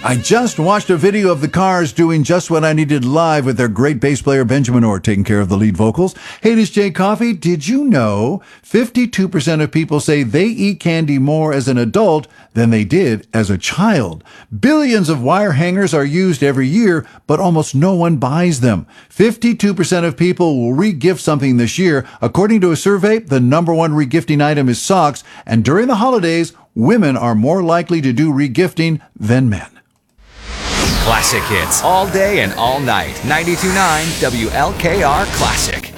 I just watched a video of the Cars doing just what I needed live with their great bass player Benjamin Orr taking care of the lead vocals. Hey, this is Jay Coffey. Did you know 52% of people say they eat candy more as an adult than they did as a child? Billions of wire hangers are used every year, but almost no one buys them. 52% of people will re-gift something this year. According to a survey, the number one regifting item is socks, and during the holidays, women are more likely to do regifting than men. Classic hits all day and all night. 92.9 WLKR Classic.